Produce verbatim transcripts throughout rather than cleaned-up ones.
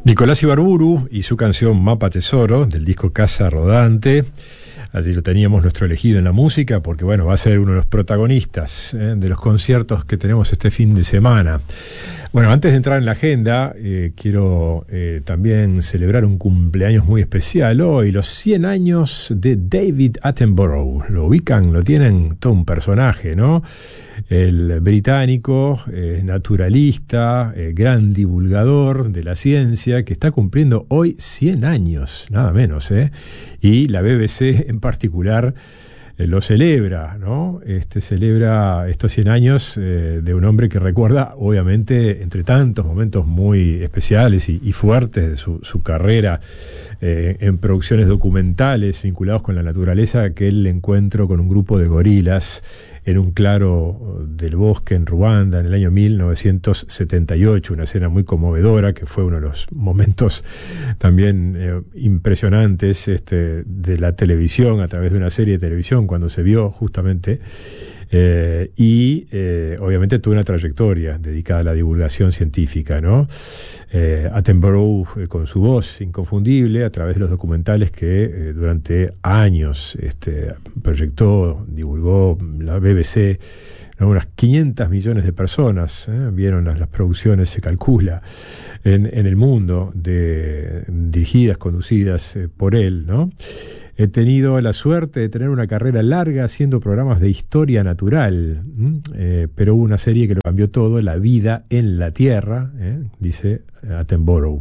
Nicolás Ibarburu y su canción Mapa Tesoro, del disco Casa Rodante. Allí lo teníamos nuestro elegido en la música, porque bueno, va a ser uno de los protagonistas eh, de los conciertos que tenemos este fin de semana. Bueno, antes de entrar en la agenda, eh, quiero eh, también celebrar un cumpleaños muy especial hoy, los cien años de David Attenborough. Lo ubican, lo tienen, todo un personaje, ¿no? El británico, eh, naturalista, eh, gran divulgador de la ciencia, que está cumpliendo hoy cien años, nada menos, ¿eh? Y la B B C en particular eh, lo celebra, ¿no? Este celebra estos cien años eh, de un hombre que recuerda, obviamente, entre tantos momentos muy especiales y, y fuertes de su, su carrera eh, en producciones documentales vinculados con la naturaleza, aquel encuentro con un grupo de gorilas en un claro del bosque en Ruanda en el año mil novecientos setenta y ocho, una escena muy conmovedora que fue uno de los momentos también eh, impresionantes este, de la televisión, a través de una serie de televisión, cuando se vio justamente, eh, y eh, obviamente tuvo una trayectoria dedicada a la divulgación científica, ¿no? Eh, Attenborough, eh, con su voz inconfundible, a través de los documentales que eh, durante años este, proyectó, divulgó la B B C, ¿no? Unas quinientos millones de personas ¿eh? vieron las, las producciones, se calcula, en, en el mundo, de, dirigidas, conducidas eh, por él, ¿no? He tenido la suerte de tener una carrera larga haciendo programas de historia natural, eh, pero hubo una serie que lo cambió todo, La vida en la Tierra, eh, dice Attenborough.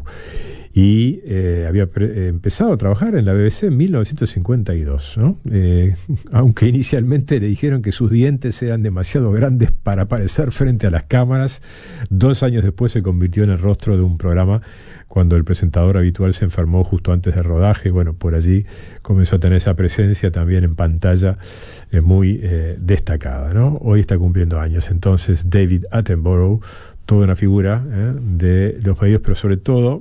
Y eh, había pre- empezado a trabajar en la B B C en mil novecientos cincuenta y dos, ¿no? Eh, aunque inicialmente le dijeron que sus dientes eran demasiado grandes para aparecer frente a las cámaras, dos años después se convirtió en el rostro de un programa cuando el presentador habitual se enfermó justo antes del rodaje. Bueno, por allí comenzó a tener esa presencia también en pantalla eh, muy eh, destacada, ¿no? Hoy está cumpliendo años, entonces, David Attenborough, toda una figura eh, de los medios, pero sobre todo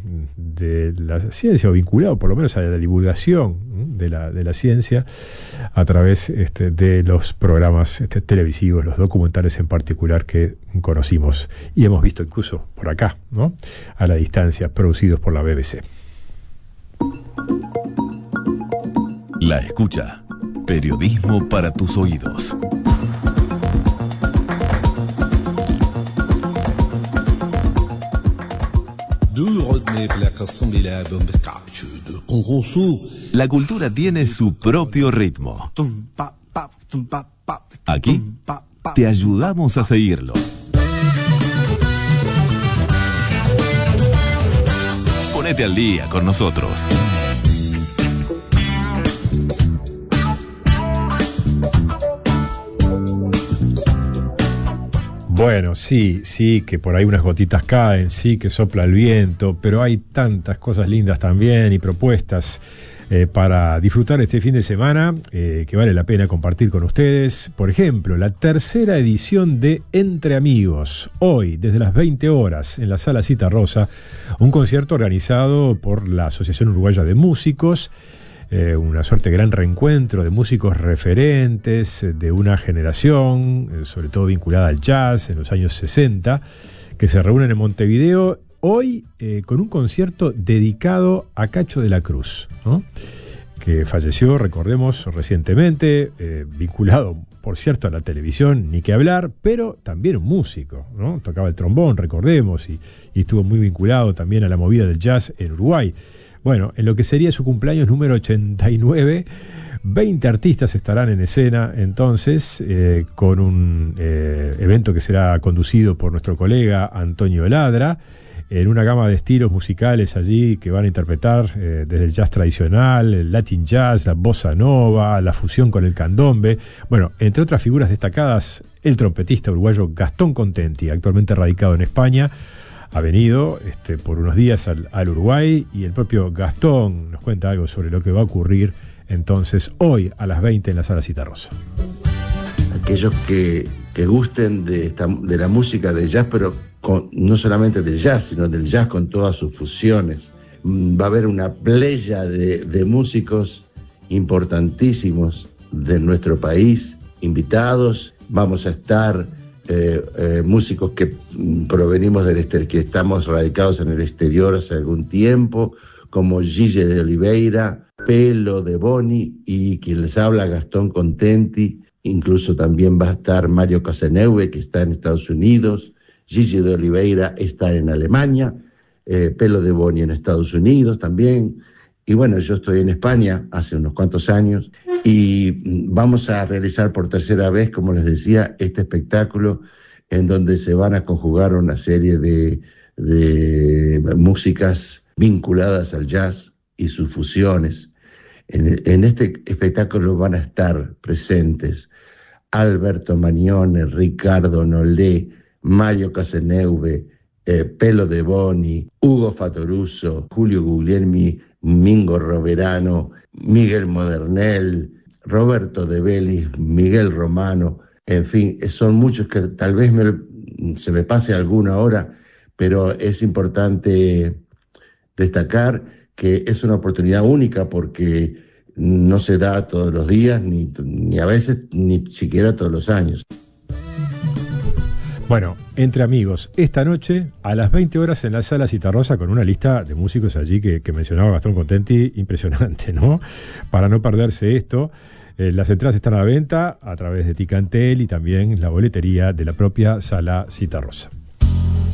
de la ciencia, o vinculado por lo menos a la divulgación de la, de la ciencia a través este, de los programas este, televisivos, los documentales en particular que conocimos y hemos visto incluso por acá, ¿no? A la distancia, producidos por la B B C. La escucha, periodismo para tus oídos. La cultura tiene su propio ritmo. Aquí te ayudamos a seguirlo. Ponete al día con nosotros. Bueno, sí, sí, que por ahí unas gotitas caen, sí, que sopla el viento, pero hay tantas cosas lindas también y propuestas eh, para disfrutar este fin de semana eh, que vale la pena compartir con ustedes. Por ejemplo, la tercera edición de Entre Amigos, hoy desde las veinte horas en la Sala Citarrosa, un concierto organizado por la Asociación Uruguaya de Músicos. Eh, una suerte de gran reencuentro de músicos referentes eh, de una generación, eh, sobre todo vinculada al jazz en los años sesenta, que se reúnen en Montevideo hoy eh, con un concierto dedicado a Cacho de la Cruz, ¿no? Que falleció, recordemos, recientemente, eh, vinculado, por cierto, a la televisión, ni que hablar, pero también un músico, ¿no? Tocaba el trombón, recordemos, y, y estuvo muy vinculado también a la movida del jazz en Uruguay. Bueno, en lo que sería su cumpleaños número ochenta y nueve, veinte artistas estarán en escena entonces, eh, con un eh, evento que será conducido por nuestro colega Antonio Ladra, en una gama de estilos musicales allí que van a interpretar eh, desde el jazz tradicional, el latin jazz, la bossa nova, la fusión con el candombe. Bueno, entre otras figuras destacadas, el trompetista uruguayo Gastón Contenti, actualmente radicado en España, ha venido este, por unos días al, al Uruguay, y el propio Gastón nos cuenta algo sobre lo que va a ocurrir entonces hoy a las veinte en la Sala Citarrosa. Aquellos que, que gusten de, esta, de la música de jazz, pero con, no solamente del jazz, sino del jazz con todas sus fusiones. Va a haber una playa de, de músicos importantísimos de nuestro país, invitados. Vamos a estar eh, eh, músicos que provenimos del exterior, que estamos radicados en el exterior hace algún tiempo, como Gigi de Oliveira, Pelo de Boni y quien les habla, Gastón Contenti. Incluso también va a estar Mario Casaneuve, que está en Estados Unidos. Gigi de Oliveira está en Alemania. Eh, Pelo de Boni en Estados Unidos también. Y bueno, yo estoy en España hace unos cuantos años y vamos a realizar por tercera vez, como les decía, este espectáculo en donde se van a conjugar una serie de, de músicas vinculadas al jazz y sus fusiones. En, en este espectáculo van a estar presentes Alberto Magnone, Ricardo Nolé, Mario Casaneuve, eh, Pelo de Boni, Hugo Fatoruso, Julio Guglielmi, Mingo Roverano, Miguel Modernel, Roberto De Bellis, Miguel Romano, en fin, son muchos que tal vez me, se me pase alguno ahora, pero es importante destacar que es una oportunidad única porque no se da todos los días, ni, ni a veces, ni siquiera todos los años. Bueno, Entre Amigos, esta noche a las veinte horas en la Sala Citarrosa con una lista de músicos allí que, que mencionaba Gastón Contenti, impresionante, ¿no? Para no perderse esto, eh, las entradas están a la venta a través de Ticantel y también la boletería de la propia Sala Citarrosa.